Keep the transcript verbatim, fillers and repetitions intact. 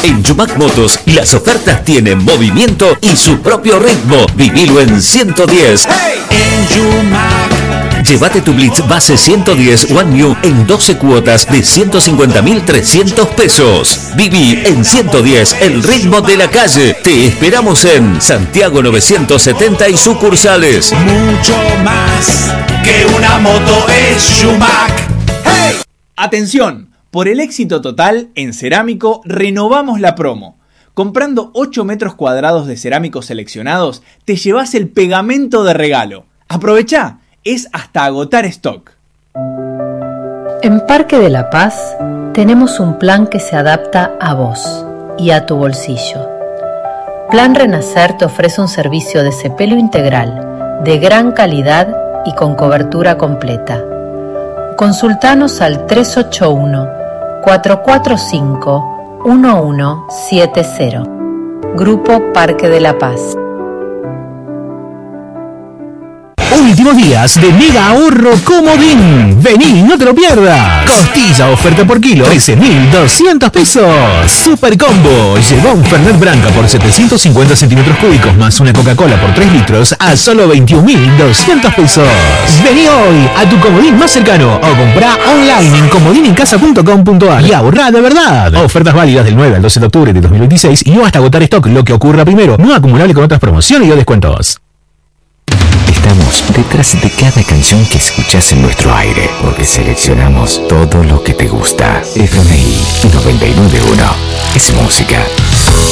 En Yumac Motos, las ofertas tienen movimiento y su propio ritmo. Vivilo en ciento diez. Hey, en Yumac. Llévate tu Blitz base ciento diez One New en doce cuotas de ciento cincuenta mil trescientos pesos. Viví en ciento diez el ritmo de la calle. Te esperamos en Santiago novecientos setenta y sucursales. Mucho más que una moto es Yumac. ¡Hey! Atención, por el éxito total, en Cerámico renovamos la promo. Comprando ocho metros cuadrados de cerámicos seleccionados, te llevas el pegamento de regalo. ¡Aprovechá! Es hasta agotar stock. En Parque de la Paz tenemos un plan que se adapta a vos y a tu bolsillo. Plan Renacer te ofrece un servicio de cepelo integral, de gran calidad y con cobertura completa. Consultanos al tres ocho uno, cuatro cuatro cinco, uno uno siete cero. Grupo Parque de la Paz. Últimos días de mega ahorro Comodín. Vení, no te lo pierdas. Costilla oferta por kilo, trece mil doscientos pesos. Super combo. Lleva un Fernet Branca por setecientos cincuenta centímetros cúbicos más una Coca-Cola por tres litros a solo veintiún mil doscientos pesos. Vení hoy a tu Comodín más cercano o comprá online en comodinencasa punto com punto a r y ahorrá de verdad. Ofertas válidas del nueve al doce de octubre de dos mil veintiséis y no hasta agotar stock, lo que ocurra primero. No acumulable con otras promociones y o descuentos. Estamos detrás de cada canción que escuchas en nuestro aire, porque seleccionamos todo lo que te gusta. F M I noventa y nueve punto uno es música.